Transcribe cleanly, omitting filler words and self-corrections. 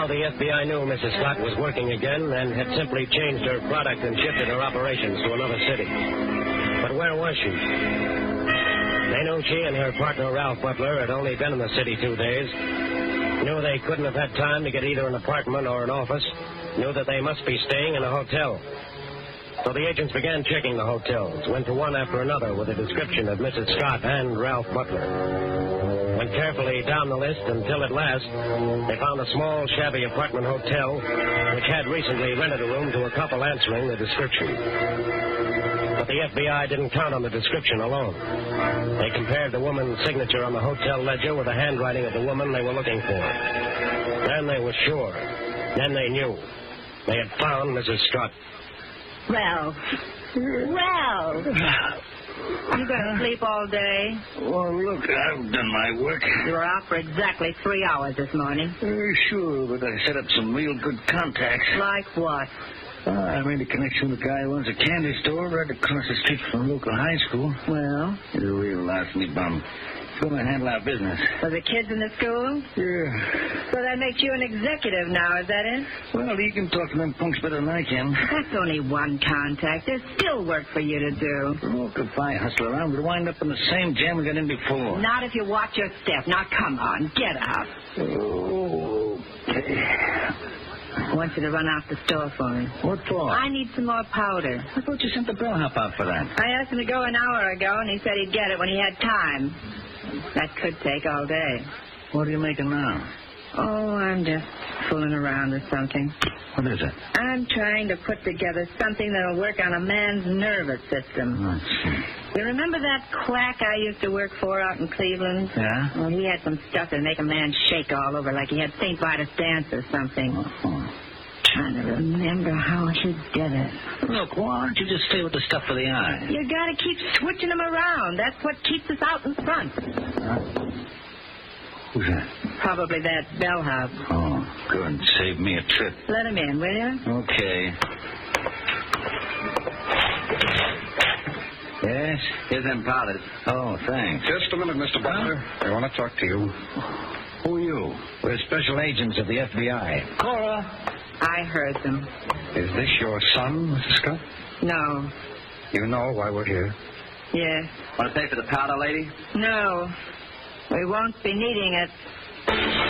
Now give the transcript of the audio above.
Now the FBI knew Mrs. Scott was working again and had simply changed her product and shifted her operations to another city. But where was she? They knew she and her partner, Ralph Butler, had only been in the city 2 days. Knew they couldn't have had time to get either an apartment or an office. Knew that they must be staying in a hotel. So the agents began checking the hotels, went to one after another with a description of Mrs. Scott and Ralph Butler. Went carefully down the list until at last they found a small, shabby apartment hotel which had recently rented a room to a couple answering the description. But the FBI didn't count on the description alone. They compared the woman's signature on the hotel ledger with the handwriting of the woman they were looking for. Then they were sure. Then they knew. They had found Mrs. Scott. Ralph. You gonna sleep all day? Well, look, I've done my work. You were out for exactly 3 hours this morning. Sure, but I set up some real good contacts. Like what? I made a connection with a guy who owns a candy store right across the street from the local high school. Well? He's a real larceny bum. He's going to handle our business. For the kids in the school? Yeah. So that makes you an executive now, is that it? Well, he can talk to them punks better than I can. That's only one contact. There's still work for you to do. Look, if I hustle around, we'll wind up in the same jam we got in before. Not if you watch your step. Now, come on, get out. Oh, okay. I want you to run out the store for me. What for? I need some more powder. I thought you sent the bellhop out for that. I asked him to go an hour ago, and he said he'd get it when he had time. That could take all day. What are you making now? Oh, I'm just fooling around with something. What is it? I'm trying to put together something that'll work on a man's nervous system. Let's see. You remember that quack I used to work for out in Cleveland? Yeah? Well, he had some stuff that'd make a man shake all over like he had St. Vitus dance or something. Trying to remember how he did it. Look, why don't you just stay with the stuff for the eye? You gotta keep switching them around. That's what keeps us out in front. Who's that? Probably that bellhop. Oh, good. Save me a trip. Let him in, will you? Okay. Yes? Here's them powders. Oh, thanks. Just a minute, Mr. Butler. I want to talk to you. Who are you? We're special agents of the FBI. Cora. I heard them. Is this your son, Mrs. Scott? No. You know why we're here. Yes. Want to pay for the powder, lady? No. We won't be needing it.